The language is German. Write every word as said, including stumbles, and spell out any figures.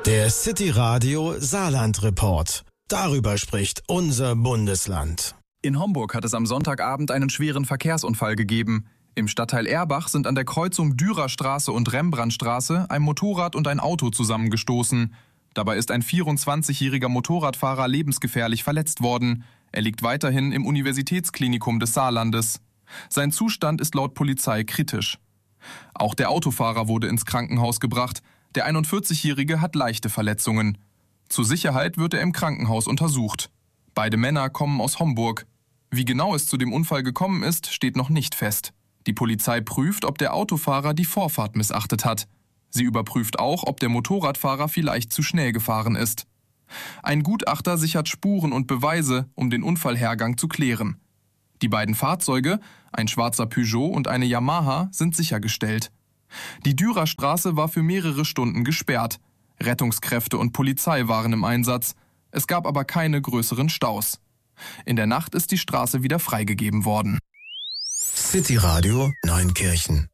Der City Radio Saarland Report. Darüber spricht unser Bundesland. In Homburg hat es am Sonntagabend einen schweren Verkehrsunfall gegeben. Im Stadtteil Erbach sind an der Kreuzung Dürerstraße und Rembrandtstraße ein Motorrad und ein Auto zusammengestoßen. Dabei ist ein vierundzwanzigjähriger Motorradfahrer lebensgefährlich verletzt worden. Er liegt weiterhin im Universitätsklinikum des Saarlandes. Sein Zustand ist laut Polizei kritisch. Auch der Autofahrer wurde ins Krankenhaus gebracht. Der einundvierzigjährige hat leichte Verletzungen. Zur Sicherheit wird er im Krankenhaus untersucht. Beide Männer kommen aus Homburg. Wie genau es zu dem Unfall gekommen ist, steht noch nicht fest. Die Polizei prüft, ob der Autofahrer die Vorfahrt missachtet hat. Sie überprüft auch, ob der Motorradfahrer vielleicht zu schnell gefahren ist. Ein Gutachter sichert Spuren und Beweise, um den Unfallhergang zu klären. Die beiden Fahrzeuge, ein schwarzer Peugeot und eine Yamaha, sind sichergestellt. Die Dürerstraße war für mehrere Stunden gesperrt. Rettungskräfte und Polizei waren im Einsatz. Es gab aber keine größeren Staus. In der Nacht ist die Straße wieder freigegeben worden. City Radio Neunkirchen.